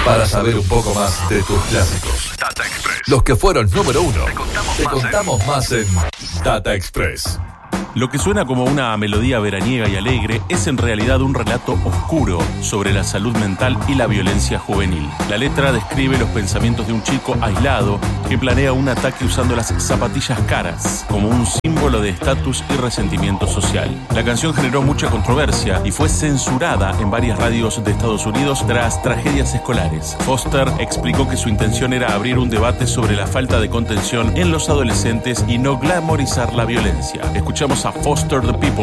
Para saber un poco más de tus clásicos, Data Express. Los que fueron número uno. Te contamos más en Data Express. Lo que suena como una melodía veraniega y alegre es en realidad un relato oscuro sobre la salud mental y la violencia juvenil. La letra describe los pensamientos de un chico aislado que planea un ataque usando las zapatillas caras como un símbolo de estatus y resentimiento social. La canción generó mucha controversia y fue censurada en varias radios de Estados Unidos tras tragedias escolares. Foster explicó que su intención era abrir un debate sobre la falta de contención en los adolescentes y no glamorizar la violencia. Escuchamos a Foster the People